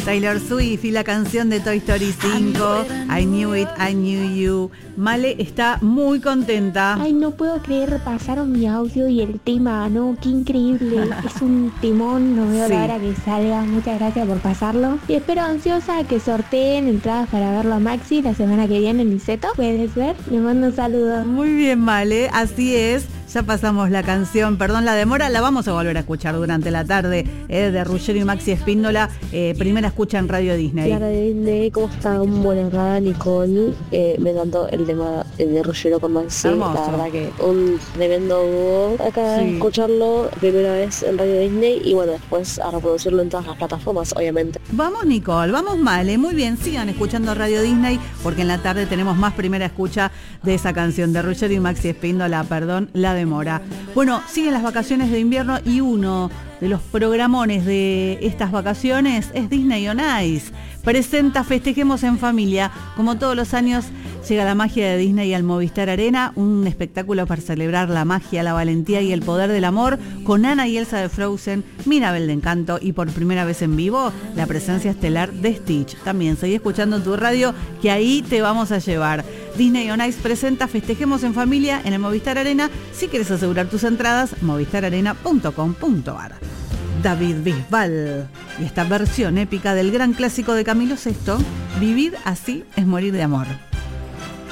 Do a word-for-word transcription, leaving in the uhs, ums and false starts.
Taylor Swift y la canción de Toy Story cinco, I Knew It, I Knew You. Male está muy contenta. Ay, no puedo creer, pasaron mi audio y el tema, ¿no? Qué increíble. Es un timón, no veo Sí. la hora que salga. Muchas gracias por pasarlo. Y espero ansiosa que sorteen entradas para verlo a Maxi la semana que viene en Niceto. ¿Puedes ver? Le mando un saludo. Muy bien, Male, así es. Ya pasamos la canción, perdón la demora, la vamos a volver a escuchar durante la tarde, eh, de Ruggero y Maxi Espíndola, eh, primera escucha en Radio Disney. Hola Radio Disney, ¿cómo están? Buenas tardes, Nicole. Eh, me encantó el tema de Ruggero con Maxi. Hermoso. La verdad que un tremendo dúo. Acá Sí. de escucharlo primera vez en Radio Disney y bueno, después a reproducirlo en todas las plataformas, obviamente. Vamos, Nicole, vamos, Male, muy bien, sigan escuchando Radio Disney, porque en la tarde tenemos más primera escucha de esa canción de Ruggero y Maxi Espíndola, perdón la demora. Bueno, siguen las vacaciones de invierno y uno de los programones de estas vacaciones es Disney on Ice. Presenta Festejemos en Familia. Como todos los años, llega la magia de Disney al Movistar Arena, un espectáculo para celebrar la magia, la valentía y el poder del amor, con Anna y Elsa de Frozen, Mirabel de Encanto y por primera vez en vivo, la presencia estelar de Stitch. También seguí escuchando tu radio, que ahí te vamos a llevar. Disney on Ice presenta Festejemos en Familia en el Movistar Arena. Si quieres asegurar tus entradas, movistar arena punto com punto a r. David Bisbal y esta versión épica del gran clásico de Camilo sexto, Vivir así es morir de amor.